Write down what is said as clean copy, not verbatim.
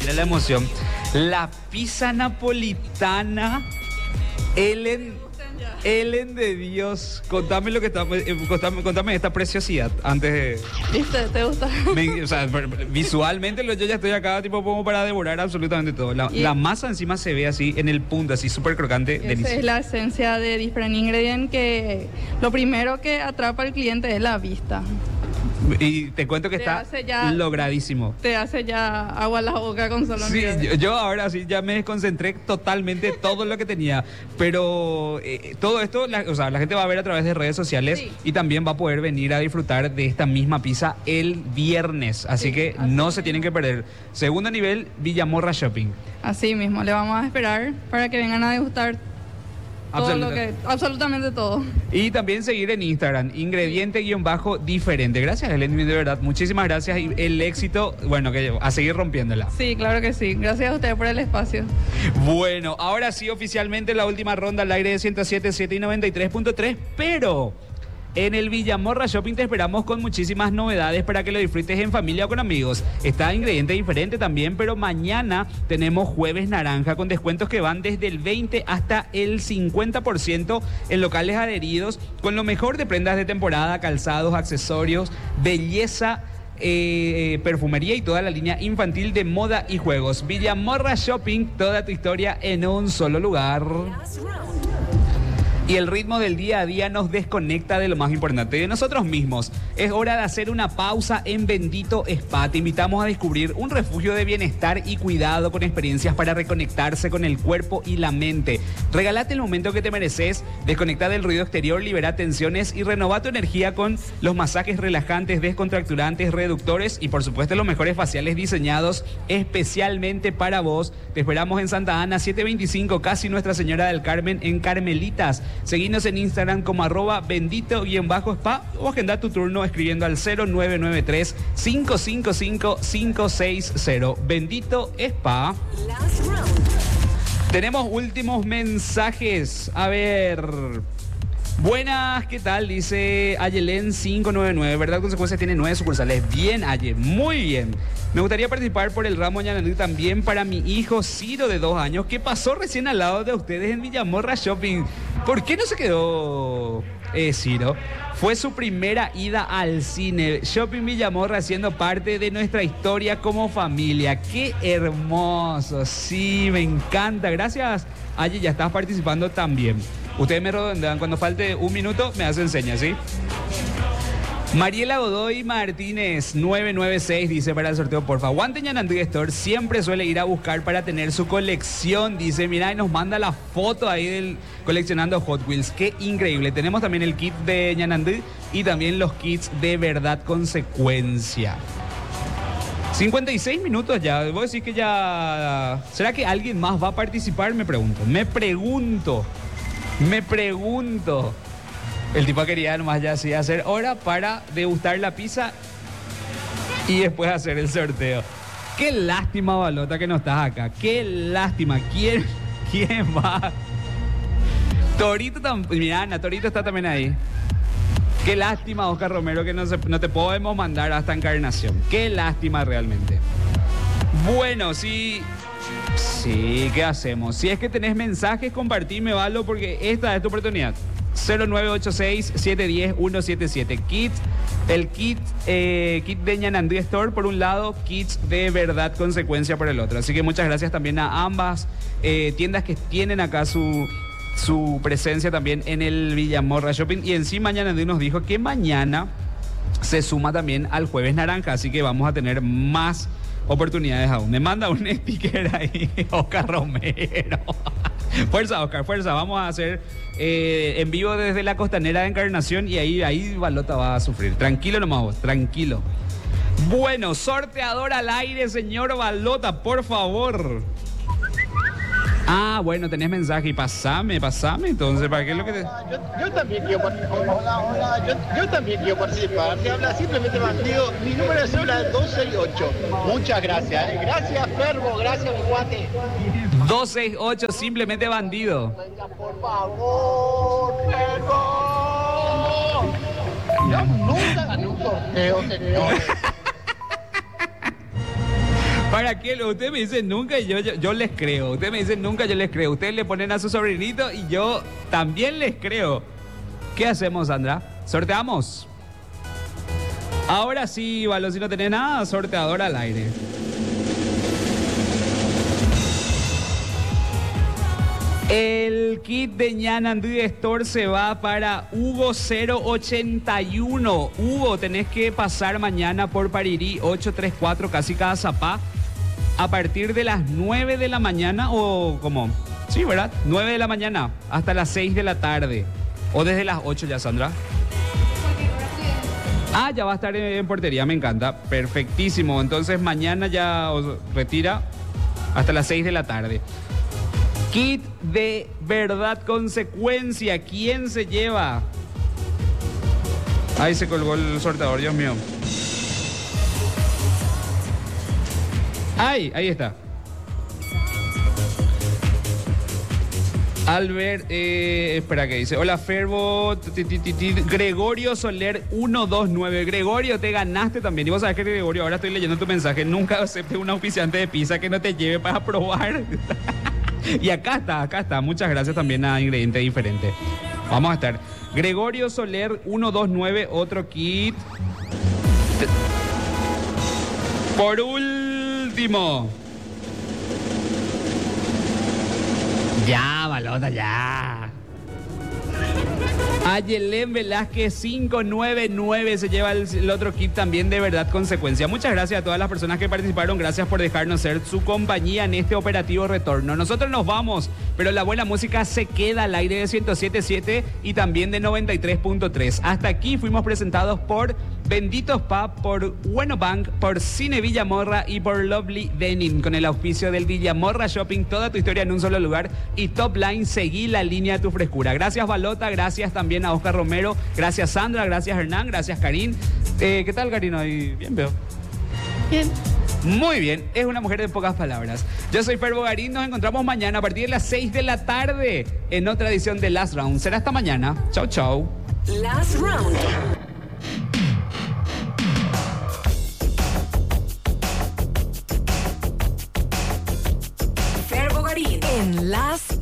Mira la emoción. La pizza napolitana. Ellen de Dios, contame lo que está, contame esta preciosidad antes de... ¿Viste? ¿Te gusta? O sea, visualmente yo ya estoy acá tipo como para devorar absolutamente todo. La masa encima se ve así en el punto, así súper crocante, Esa delicioso. es la esencia de Different Ingredient, que lo primero que atrapa al cliente es la vista. Y te cuento que está logradísimo. Te hace ya agua a la boca con solo Sí, yo ahora sí ya me desconcentré totalmente todo lo que tenía. Pero todo esto, la gente va a ver a través de redes sociales, sí. Y también va a poder venir a disfrutar de esta misma pizza el viernes. Así que no se tienen que perder. Segundo nivel, Villamorra Shopping. Así mismo, le vamos a esperar para que vengan a degustar absolutamente todo. Y también seguir en Instagram, ingrediente_diferente. Gracias, Helen, de verdad. Muchísimas gracias y el éxito, bueno, que a seguir rompiéndola. Sí, claro que sí. Gracias a ustedes por el espacio. Bueno, ahora sí, oficialmente la última ronda al aire de 107.7 y 93.3, pero... en el Villamorra Shopping te esperamos con muchísimas novedades para que lo disfrutes en familia o con amigos. Está Ingrediente Diferente también, pero mañana tenemos Jueves Naranja con descuentos que van desde el 20 hasta el 50% en locales adheridos, con lo mejor de prendas de temporada, calzados, accesorios, belleza, perfumería y toda la línea infantil de moda y juegos. Villamorra Shopping, toda tu historia en un solo lugar. Y el ritmo del día a día nos desconecta de lo más importante, de nosotros mismos. Es hora de hacer una pausa en Bendito Spa. Te invitamos a descubrir un refugio de bienestar y cuidado con experiencias para reconectarse con el cuerpo y la mente. Regálate el momento que te mereces, desconecta del ruido exterior, libera tensiones y renova tu energía con los masajes relajantes, descontracturantes, reductores y por supuesto los mejores faciales diseñados especialmente para vos. Te esperamos en Santa Ana 725, casi Nuestra Señora del Carmen, en Carmelitas. Seguinos en Instagram como @bendito_spa o agenda tu turno escribiendo al 0993-555-560. Bendito Spa. Tenemos últimos mensajes. A ver. Buenas, ¿qué tal? Dice Ayelen 599. ¿Verdad? Consecuencias tiene 9 sucursales. Bien, Aye, muy bien. Me gustaría participar por el ramo Ñanandú también para mi hijo Ciro de 2 años, que pasó recién al lado de ustedes en Villamorra Shopping. ¿Por qué no se quedó Ciro? Fue su primera ida al cine. Shopping Villamorra siendo parte de nuestra historia como familia. ¡Qué hermoso! Sí, me encanta. Gracias, Aye, ya estás participando también. Ustedes me redondean, cuando falte un minuto me hacen señas, ¿sí? Mariela Godoy Martínez 996 dice para el sorteo, porfa, aguante Ñanandú Store, siempre suele ir a buscar para tener su colección, dice, mira, y nos manda la foto ahí del coleccionando Hot Wheels, qué increíble. Tenemos también el kit de Ñanandú y también los kits de Verdad Consecuencia. 56 minutos ya, debo decir que ya... ¿Será que alguien más va a participar? Me pregunto. El tipo quería nomás ya así hacer hora para degustar la pizza y después hacer el sorteo. Qué lástima, Balota, que no estás acá. Qué lástima. ¿Quién va? Torito también. Mirá, Ana, Torito está también ahí. Qué lástima, Oscar Romero, que no te podemos mandar hasta Encarnación. Qué lástima realmente. Bueno, sí, ¿qué hacemos? Si es que tenés mensajes, compartime, Valo, porque esta es tu oportunidad. 0986-710-177. El kit de Ñanandú Store por un lado, kits de Verdad Consecuencia por el otro. Así que muchas gracias también a ambas tiendas que tienen acá su presencia también en el Villamorra Shopping. Y encima Ñanandú nos dijo que mañana se suma también al Jueves Naranja, así que vamos a tener más oportunidades aún. Me manda un sticker ahí, Oscar Romero. Fuerza, Oscar, fuerza. Vamos a hacer en vivo desde la costanera de Encarnación y ahí Balota va a sufrir. Tranquilo nomás vos, tranquilo. Bueno, sorteador al aire, señor Balota, por favor. Ah, bueno, tenés mensaje y pasame, entonces, ¿para qué es lo que te...? Yo también quiero participar. Hola, yo también quiero participar. Te habla simplemente bandido. Mi número de cédula es 268. Muchas gracias. Gracias, Ferbo. Gracias, mi guate. 268, simplemente bandido. Venga, por favor, Ferbo. Yo nunca gané un sorteo, señores. ¿Para qué? Ustedes me dicen nunca y yo les creo. Ustedes me dicen nunca, yo les creo. Ustedes le ponen a su sobrinito y yo también les creo. ¿Qué hacemos, Sandra? ¿Sorteamos? Ahora sí, Valo, si no tenés nada, sorteador al aire. El kit de Ñanandú Store se va para Hugo 081. Hugo, tenés que pasar mañana por Parirí 834, casi cada zapá, a partir de las 9 de la mañana o como... Sí, ¿verdad? 9 de la mañana hasta las 6 de la tarde. O desde las 8 ya, Sandra. Ah, ya va a estar en portería, me encanta. Perfectísimo. Entonces mañana ya os retira hasta las 6 de la tarde. Kit de verdad consecuencia. ¿Quién se lleva? Ahí se colgó el sorteador, Dios mío. Ahí está. Albert, espera que dice. Hola, Ferbo. Gregorio Soler 129. Gregorio, te ganaste también. Y vos sabés que, Gregorio, ahora estoy leyendo tu mensaje. Nunca acepte un auspiciante de pizza que no te lleve para probar. Y acá está. Muchas gracias también a Ingrediente Diferente. Vamos a estar. Gregorio Soler 129, otro kit. Por último. Ya, Balota, ya. Ayelén Velázquez 599 se lleva el otro kit también de verdad consecuencia. Muchas gracias a todas las personas que participaron. Gracias por dejarnos ser su compañía en este operativo retorno. Nosotros nos vamos, pero la buena música se queda al aire de 107.7 y también de 93.3. Hasta aquí fuimos presentados por Benditos Pub, por Bueno Bank, por Cine Villamorra y por Lovely Denim, con el auspicio del Villamorra Shopping. Toda tu historia en un solo lugar. Y Top Line, seguí la línea de tu frescura. Gracias, Balota. Gracias también a Oscar Romero. Gracias, Sandra. Gracias, Hernán. Gracias, Karin. ¿Qué tal, Karin? Hoy bien veo. Bien. Muy bien, es una mujer de pocas palabras. Yo soy Fer Bogarín, nos encontramos mañana a partir de las 6 de la tarde en otra edición de Last Round. Será hasta mañana. Chau, chau. Last Round. Fer Bogarín en Last